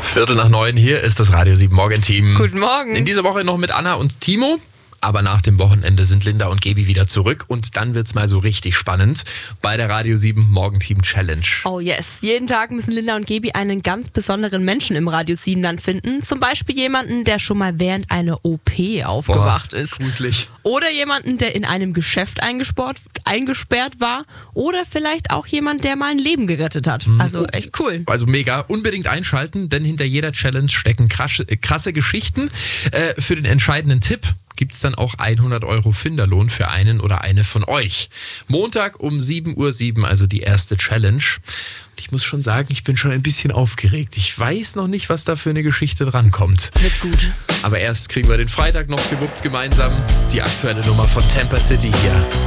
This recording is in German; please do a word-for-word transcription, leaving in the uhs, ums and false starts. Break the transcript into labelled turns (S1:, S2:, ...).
S1: Viertel nach neun, hier ist das Radio sieben Morgenteam.
S2: Guten Morgen.
S1: In dieser Woche noch mit Anna und Timo. Aber nach dem Wochenende sind Linda und Gaby wieder zurück und dann wird's mal so richtig spannend bei der Radio sieben Morgenteam Challenge.
S2: Oh yes, jeden Tag müssen Linda und Gaby einen ganz besonderen Menschen im Radio sieben dann finden. Zum Beispiel jemanden, der schon mal während einer O P aufgewacht
S1: Boah,
S2: ist.
S1: Gruselig.
S2: Oder jemanden, der in einem Geschäft eingesperrt, eingesperrt war. Oder vielleicht auch jemand, der mal ein Leben gerettet hat. Also echt cool.
S1: Also mega, unbedingt einschalten, denn hinter jeder Challenge stecken krasse, krasse Geschichten. Äh, für den entscheidenden Tipp gibt es dann auch hundert Euro Finderlohn für einen oder eine von euch. Montag um sieben Uhr sieben, also die erste Challenge. Und ich muss schon sagen, ich bin schon ein bisschen aufgeregt. Ich weiß noch nicht, was da für eine Geschichte drankommt.
S2: Wird gut.
S1: Aber erst kriegen wir den Freitag noch gewuppt gemeinsam. Die aktuelle Nummer von Tampa City hier.